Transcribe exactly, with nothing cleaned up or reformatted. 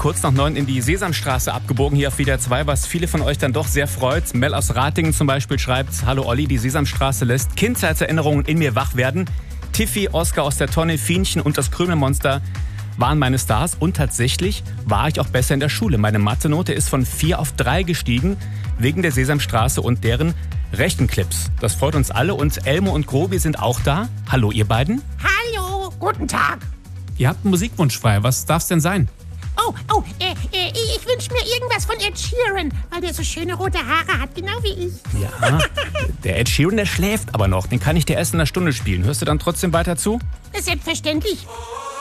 kurz nach neun in die Sesamstraße abgebogen, hier auf W D R zwei, was viele von euch dann doch sehr freut. Mel aus Ratingen zum Beispiel schreibt: Hallo Olli, die Sesamstraße lässt Kindheitserinnerungen in mir wach werden. Tiffy, Oskar aus der Tonne, Fienchen und das Krümelmonster waren meine Stars. Und tatsächlich war ich auch besser in der Schule. Meine Mathe-Note ist von vier auf drei gestiegen, wegen der Sesamstraße und deren Rechenclips. Das freut uns alle und Elmo und Grobi sind auch da. Hallo ihr beiden. Hallo, guten Tag. Ihr habt einen Musikwunsch frei. Was darf's denn sein? Oh, oh, äh, äh, ich wünsche mir irgendwas von Ed Sheeran, weil der so schöne rote Haare hat, genau wie ich. Ja, der Ed Sheeran, der schläft aber noch. Den kann ich dir erst in einer Stunde spielen. Hörst du dann trotzdem weiter zu? Selbstverständlich.